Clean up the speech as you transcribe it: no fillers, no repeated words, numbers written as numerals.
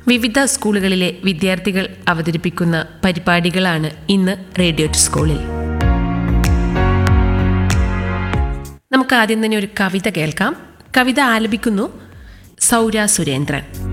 വിവിധ സ്കൂളുകളിലെ വിദ്യാർത്ഥികൾ അവതരിപ്പിക്കുന്ന പരിപാടികളാണ് ഇന്ന് റേഡിയോ ടു സ്കൂളിൽ. നമുക്ക് ആദ്യം തന്നെ ഒരു കവിത കേൾക്കാം. കവിത ആലപിക്കുന്നു സൗര സുരേന്ദ്രൻ.